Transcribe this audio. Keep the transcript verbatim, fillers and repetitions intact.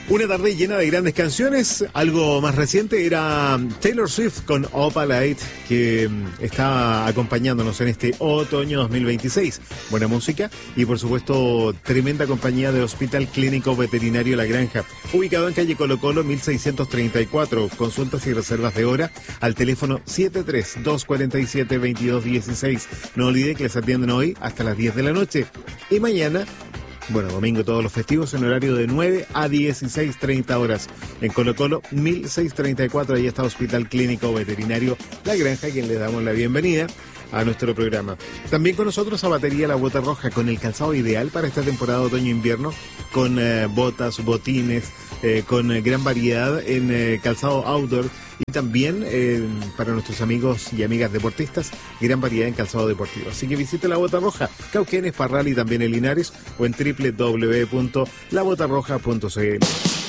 Una tarde llena de grandes canciones. Algo más reciente era Taylor Swift con Opalite, que está acompañándonos en este otoño dos mil veintiséis. Buena música y, por supuesto, tremenda compañía de Hospital Clínico Veterinario La Granja, ubicado en calle Colo Colo mil seiscientos treinta y cuatro. Consultas y reservas de hora al teléfono siete tres dos cuatro siete dos dos uno seis. No olvide que les atienden hoy hasta las diez de la noche y mañana, bueno, domingo, todos los festivos, en horario de nueve a dieciséis treinta horas. En Colo Colo mil seiscientos treinta y cuatro, ahí está Hospital Clínico Veterinario La Granja, a quien les damos la bienvenida a nuestro programa. También con nosotros Zapatería La Bota Roja, con el calzado ideal para esta temporada otoño-invierno, con eh, botas, botines, eh, con eh, gran variedad en eh, calzado outdoor. Y también eh, para nuestros amigos y amigas deportistas, gran variedad en calzado deportivo. Así que visite La Bota Roja, Cauquenes, Parral y también en Linares, o en doble u doble u doble u punto la bota roja punto c l.